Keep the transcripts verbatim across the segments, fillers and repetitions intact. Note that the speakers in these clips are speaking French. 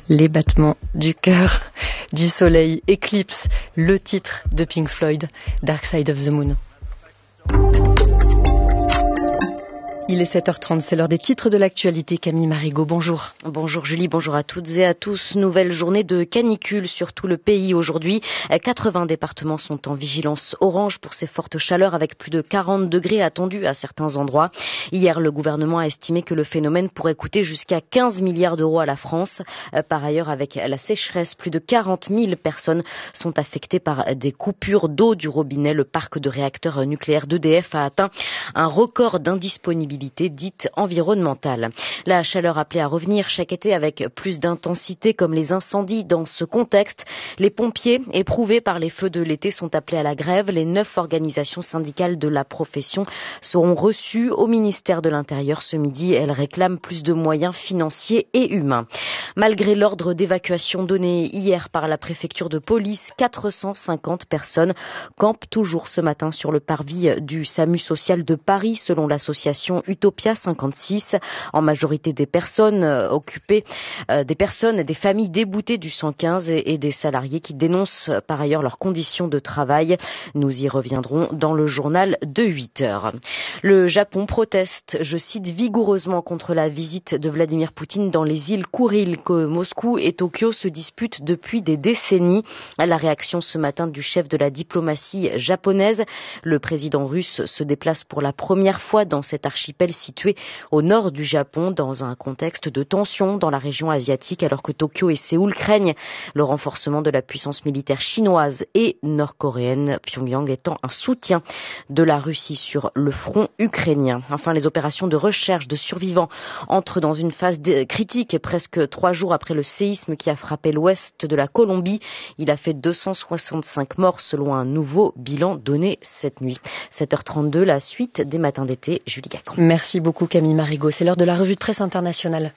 Les battements du cœur du soleil éclipsent le titre de Pink Floyd, Dark Side of the Moon. Il est sept heures trente, c'est l'heure des titres de l'actualité. Camille Marigot, bonjour. Bonjour Julie, bonjour à toutes et à tous. Nouvelle journée de canicule sur tout le pays aujourd'hui. quatre-vingts départements sont en vigilance orange pour ces fortes chaleurs avec plus de quarante degrés attendus à certains endroits. Hier, le gouvernement a estimé que le phénomène pourrait coûter jusqu'à quinze milliards d'euros à la France. Par ailleurs, avec la sécheresse, plus de quarante mille personnes sont affectées par des coupures d'eau du robinet. Le parc de réacteurs nucléaires d'E D F a atteint un record d'indisponibilité dite environnementale. La chaleur appelée à revenir chaque été avec plus d'intensité comme les incendies. Dans ce contexte, les pompiers éprouvés par les feux de l'été sont appelés à la grève. Les neuf organisations syndicales de la profession seront reçues au ministère de l'Intérieur ce midi. Elles réclament plus de moyens financiers et humains. Malgré l'ordre d'évacuation donné hier par la préfecture de police, quatre cent cinquante personnes campent toujours ce matin sur le parvis du SAMU social de Paris selon l'association Utopia cinquante-six, en majorité des personnes euh, occupées, euh, des personnes, des familles déboutées du cent quinze et, et des salariés qui dénoncent euh, par ailleurs leurs conditions de travail. Nous y reviendrons dans le journal de huit heures. Le Japon proteste, je cite, vigoureusement contre la visite de Vladimir Poutine dans les îles Kouril que Moscou et Tokyo se disputent depuis des décennies. La réaction ce matin du chef de la diplomatie japonaise, le président russe se déplace pour la première fois dans cet archipel situé au nord du Japon dans un contexte de tension dans la région asiatique alors que Tokyo et Séoul craignent le renforcement de la puissance militaire chinoise et nord-coréenne, Pyongyang étant un soutien de la Russie sur le front ukrainien. Enfin, les opérations de recherche de survivants entrent dans une phase critique presque trois jours après le séisme qui a frappé l'ouest de la Colombie. Il a fait deux cent soixante-cinq morts selon un nouveau bilan donné cette nuit. sept heures trente-deux, la suite des matins d'été. Julie Gacon. Merci beaucoup Camille Marigot. C'est l'heure de la revue de presse internationale.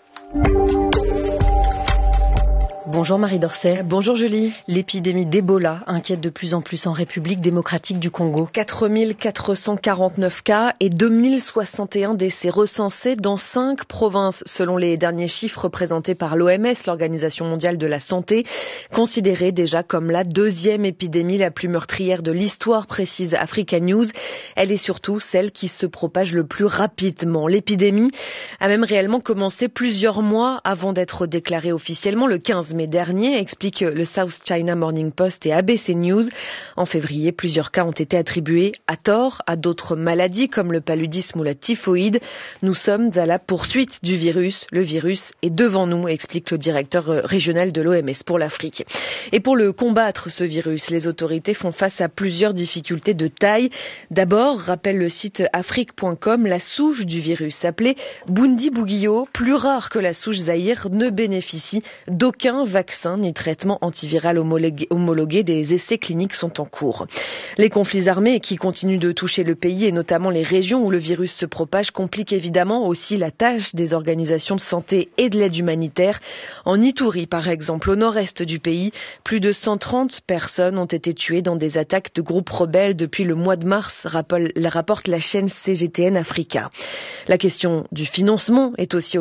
Bonjour Marie Dorset. Bonjour Julie. L'épidémie d'Ebola inquiète de plus en plus en République démocratique du Congo. quatre mille quatre cent quarante-neuf cas et deux mille soixante et un décès recensés dans cinq provinces, selon les derniers chiffres présentés par l'O M S, l'Organisation mondiale de la santé, considérée déjà comme la deuxième épidémie la plus meurtrière de l'histoire, précise Africa News. Elle est surtout celle qui se propage le plus rapidement. L'épidémie a même réellement commencé plusieurs mois avant d'être déclarée officiellement le quinze mai dernier, explique le South China Morning Post et A B C News. En février, plusieurs cas ont été attribués à tort à d'autres maladies comme le paludisme ou la typhoïde. Nous sommes à la poursuite du virus. Le virus est devant nous, explique le directeur régional de l'O M S pour l'Afrique. Et pour le combattre, ce virus, les autorités font face à plusieurs difficultés de taille. D'abord, rappelle le site afrique point com, la souche du virus appelée Bundibugyo, plus rare que la souche Zaïre, ne bénéficie d'aucun vaccin ni traitement antiviral homologué, homologué. Des essais cliniques sont en cours. Les conflits armés qui continuent de toucher le pays et notamment les régions où le virus se propage compliquent évidemment aussi la tâche des organisations de santé et de l'aide humanitaire. En Ituri, par exemple, au nord-est du pays, plus de cent trente personnes ont été tuées dans des attaques de groupes rebelles depuis le mois de mars, rapporte la chaîne C G T N Africa. La question du financement est aussi au